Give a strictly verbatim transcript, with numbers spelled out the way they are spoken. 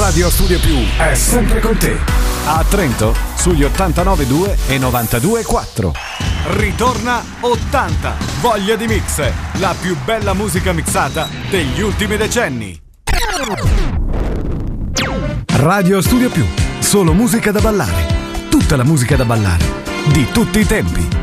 Radio Studio Più è sempre con te. A Trento sugli ottantanove due e novantadue quattro. Ritorna ottanta, voglia di mix, la più bella musica mixata degli ultimi decenni. Radio Studio Più, solo musica da ballare, tutta la musica da ballare di tutti i tempi.